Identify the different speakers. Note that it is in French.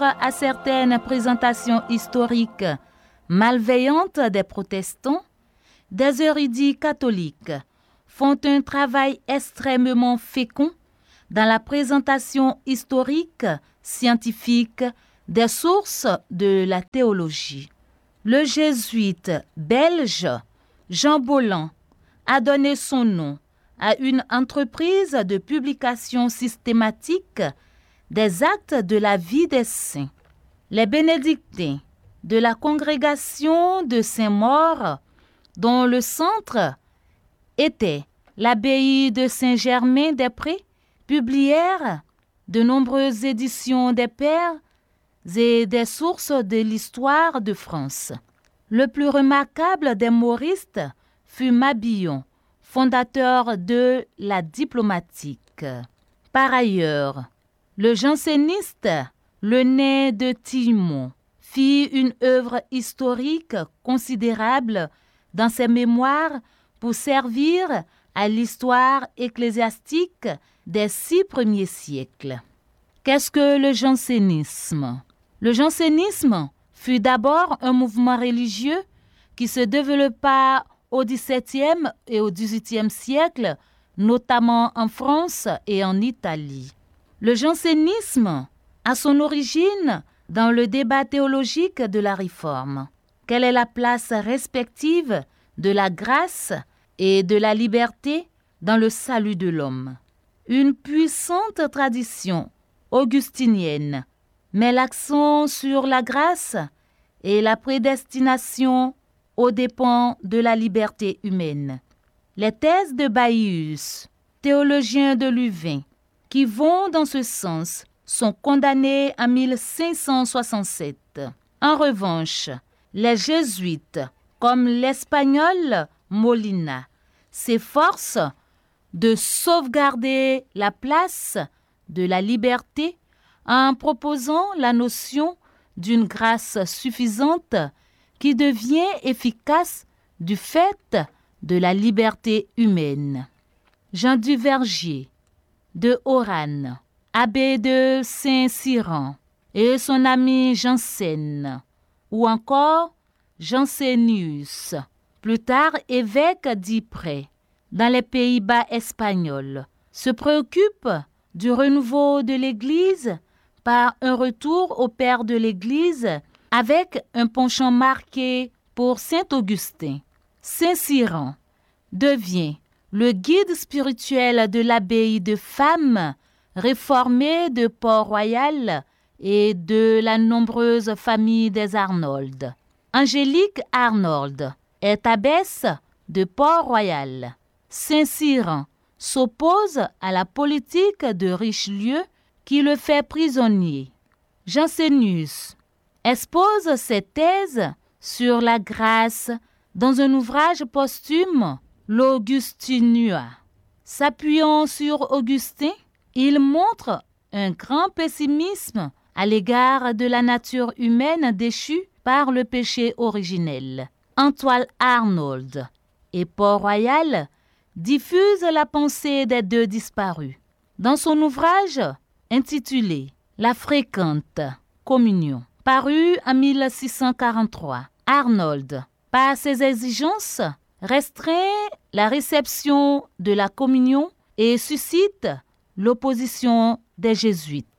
Speaker 1: répondre à certaines présentations historiques malveillantes des protestants, des érudits catholiques font un travail extrêmement fécond dans la présentation historique, scientifique des sources de la théologie. Le jésuite belge Jean Bolland a donné son nom à une entreprise de publication systématique des actes de la vie des saints. Les bénédictins de la congrégation de Saint-Maur, dont le centre était l'abbaye de Saint-Germain-des-Prés, publièrent de nombreuses éditions des Pères et des sources de l'histoire de France. Le plus remarquable des mauristes fut Mabillon, fondateur de la diplomatique. Par ailleurs, le janséniste Lenet de Tillemont fit une œuvre historique considérable dans ses mémoires pour servir à l'histoire ecclésiastique des 6 premiers siècles. Qu'est-ce que le jansénisme? Le jansénisme fut d'abord un mouvement religieux qui se développa au XVIIe et au XVIIIe siècle, notamment en France et en Italie. Le jansénisme a son origine dans le débat théologique de la Réforme. Quelle est la place respective de la grâce et de la liberté dans le salut de l'homme? Une puissante tradition augustinienne met l'accent sur la grâce et la prédestination aux dépens de la liberté humaine. Les thèses de Baius, théologien de Louvain, qui vont dans ce sens, sont condamnées en 1567. En revanche, les jésuites, comme l'espagnol Molina, s'efforcent de sauvegarder la place de la liberté en proposant la notion d'une grâce suffisante qui devient efficace du fait de la liberté humaine. Jean Duvergier, de Oran, abbé de Saint-Cyran, et son ami Jansen, ou encore Jansenius, plus tard évêque d'Ypres, dans les Pays-Bas espagnols, se préoccupe du renouveau de l'Église par un retour au Père de l'Église avec un penchant marqué pour Saint-Augustin. Saint-Cyran devient le guide spirituel de l'abbaye de femmes réformée de Port-Royal et de la nombreuse famille des Arnold. Angélique Arnold est abbesse de Port-Royal. Saint-Cyran s'oppose à la politique de Richelieu qui le fait prisonnier. Jansenius expose ses thèses sur la grâce dans un ouvrage posthume, l'Augustinua. S'appuyant sur Augustin, il montre un grand pessimisme à l'égard de la nature humaine déchue par le péché originel. Antoine Arnold et Port-Royal diffusent la pensée des 2 disparus. Dans son ouvrage intitulé « La fréquente communion », paru en 1643, Arnold, par ses exigences, restreint la réception de la communion et suscite l'opposition des jésuites.